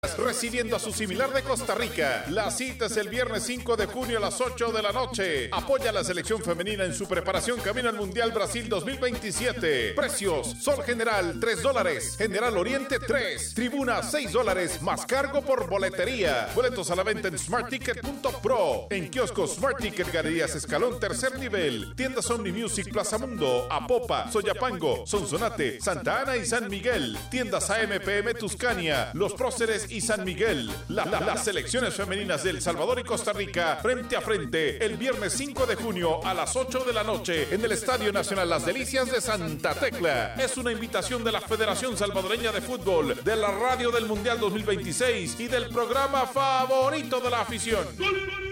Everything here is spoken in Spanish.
recibiendo a su similar de Costa Rica. La cita es el viernes 5 de junio a las 8 de la noche. Apoya a la selección femenina en su preparación camino al Mundial Brasil 2027. Precios: Sol General $3, General Oriente $3, Tribuna $6 más cargo por boletería. Boletos a la venta en smartticket.pro, en kioscos Smart Ticket, Galerías Escalón tercer nivel, tiendas OmniMusic, Plaza Mundo, Apopa, Soyapango, Sonsonate, Santa Ana y San Miguel, tiendas AMPM Tuscania, Los Próceres y San Miguel. Las selecciones femeninas de El Salvador y Costa Rica frente a frente el viernes 5 de junio a las 8 de la noche en el Estadio Nacional Las Delicias de Santa Tecla. Es una invitación de la Federación Salvadoreña de Fútbol, de la radio del Mundial 2026 y del programa favorito de la afición.